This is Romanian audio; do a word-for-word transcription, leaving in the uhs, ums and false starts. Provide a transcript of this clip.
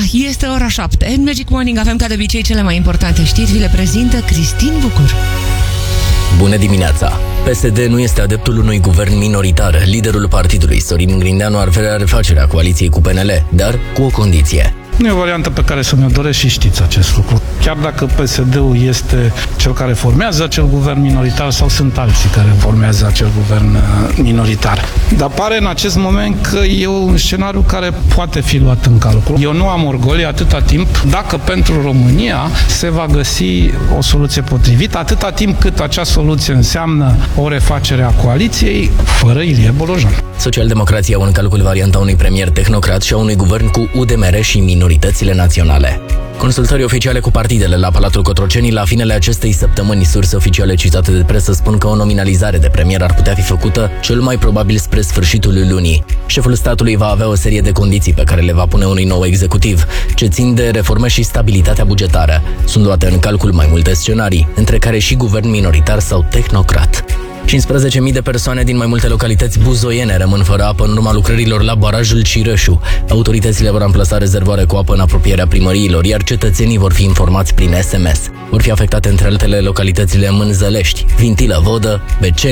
este ora șapte. În Magic Morning avem ca de obicei cele mai importante știri. Vi le prezintă Cristin Bucur. Bună dimineața! P S D nu este adeptul unui guvern minoritar. Liderul partidului, Sorin Grindeanu, ar vrea refacerea coaliției cu P N L, dar cu o condiție. Nu e o variantă pe care să mi-o doresc și știți acest lucru. Chiar dacă P S D-ul este cel care formează acel guvern minoritar sau sunt alții care formează acel guvern minoritar. Dar pare în acest moment că e un scenariu care poate fi luat în calcul. Eu nu am orgolii atâta timp dacă pentru România se va găsi o soluție potrivită, atâta timp cât acea soluție înseamnă o refacere a coaliției fără Ilie Bolojan. Socialdemocrații au în calcul varianta unui premier tehnocrat și a unui guvern cu U D M R și minoritățile naționale. Consultări oficiale cu partidele la Palatul Cotrocenii la finele acestei săptămâni. Surse oficiale citate de presă spun că o nominalizare de premier ar putea fi făcută cel mai probabil spre sfârșitul lunii. Șeful statului va avea o serie de condiții pe care le va pune unui nou executiv, ce țin de reforme și stabilitatea bugetară. Sunt luate în calcul mai multe scenarii, între care și guvern minoritar sau tehnocrat. cincisprezece mii de persoane din mai multe localități buzoiene rămân fără apă în urma lucrărilor la barajul Cireșu. Autoritățile vor amplasa rezervoare cu apă în apropierea primăriilor, iar cetățenii vor fi informați prin S M S. Vor fi afectate între altele localitățile Mânzălești, Vintilă Vodă, Beceni,